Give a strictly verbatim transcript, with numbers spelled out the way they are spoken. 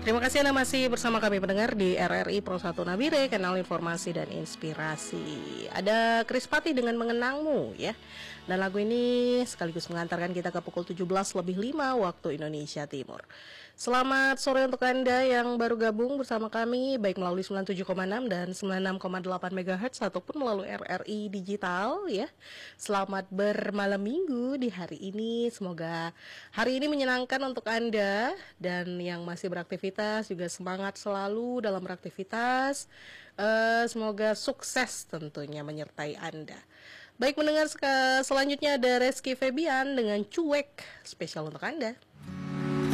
Terima kasih Anda masih bersama kami pendengar di R R I Pro satu Nabire, kanal informasi dan inspirasi. Ada Chris Pati dengan Mengenangmu ya. Dan lagu ini sekaligus mengantarkan kita ke pukul tujuh belas lebih lima waktu Indonesia Timur. Selamat sore untuk Anda yang baru gabung bersama kami, baik melalui sembilan puluh tujuh koma enam dan sembilan puluh enam koma delapan megahertz ataupun melalui R R I Digital ya. Selamat bermalam minggu di hari ini. Semoga hari ini menyenangkan untuk Anda, dan yang masih beraktivitas juga semangat selalu dalam beraktivitas. Uh, semoga sukses tentunya menyertai Anda. Baik, mendengar selanjutnya ada Reski Febian dengan Cuek, spesial untuk Anda.